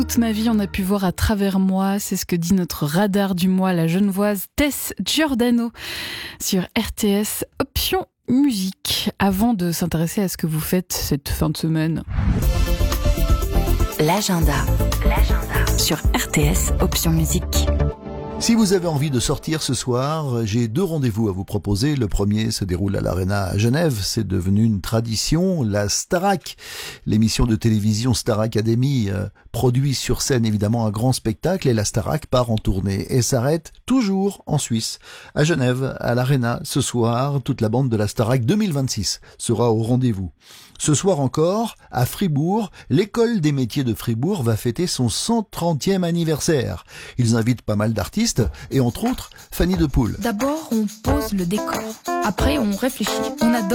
Toute ma vie, on a pu voir à travers moi, c'est ce que dit notre radar du mois, la Genevoise Tess Giordano sur RTS Option Musique. Avant de s'intéresser à ce que vous faites cette fin de semaine. L'agenda sur RTS Option Musique. Si vous avez envie de sortir ce soir, j'ai 2 rendez-vous à vous proposer. Le premier se déroule à l'Arena à Genève. C'est devenu une tradition. La Starac, l'émission de télévision Star Academy, produit sur scène évidemment un grand spectacle et la Starac part en tournée et s'arrête toujours en Suisse. À Genève, à l'Arena, ce soir, toute la bande de la Starac 2026 sera au rendez-vous. Ce soir encore, à Fribourg, l'école des métiers de Fribourg va fêter son 130e anniversaire. Ils invitent pas mal d'artistes et entre autres, Fanny de Poel. D'abord, on pose le décor. Après, on réfléchit. On adore